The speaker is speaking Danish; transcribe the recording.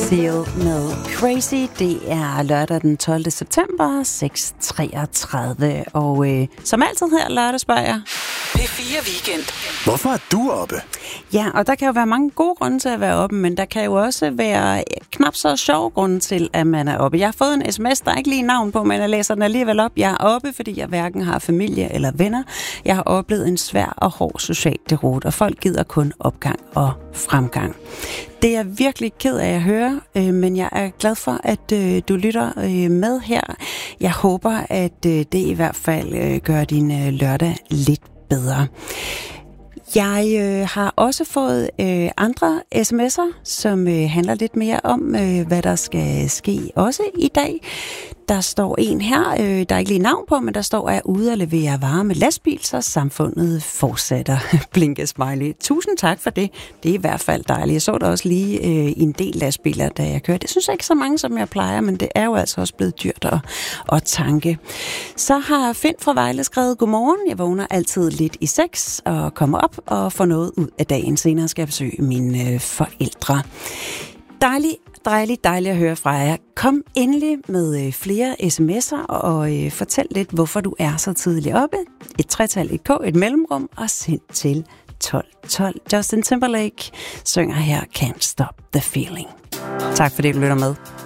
Seal med Crazy. Det er lørdag den 12. september, 6:33. Og som altid her lørdag spørger jeg. P4 Weekend. Hvorfor er du oppe? Ja, og der kan jo være mange gode grunde til at være oppe, men der kan jo også være knap så sjove grunde til, at man er oppe. Jeg har fået en sms, der er ikke lige navn på, men jeg læser den alligevel op. Jeg er oppe, fordi jeg hverken har familie eller venner. Jeg har oplevet en svær og hård social deroute, og folk gider kun opgang og fremgang. Det er jeg virkelig ked af at høre, men jeg er glad for, at du lytter med her. Jeg håber, at det i hvert fald gør din lørdag lidt bedre. Jeg har også fået andre sms'er, som handler lidt mere om, hvad der skal ske også i dag. Der står en her, der er ikke lige navn på, men der står, at ude at levere varer med lastbil, så samfundet fortsætter. Blinke smiley. Tusind tak for det. Det er i hvert fald dejligt. Jeg så der også lige en del lastbiler, da jeg kørte. Det synes jeg ikke så mange, som jeg plejer, men det er jo altså også blevet dyrt at tanke. Så har Finn fra Vejle skrevet, godmorgen. Jeg vågner altid lidt i 6 og kommer op og får noget ud af dagen. Senere skal jeg besøge mine forældre. Dejligt at høre fra jer. Kom endelig med flere sms'er og fortæl lidt, hvorfor du er så tidligt oppe. Et tretal, et K, et mellemrum og send til 1212. Justin Timberlake synger her Can't Stop the Feeling. Tak fordi du lytter med.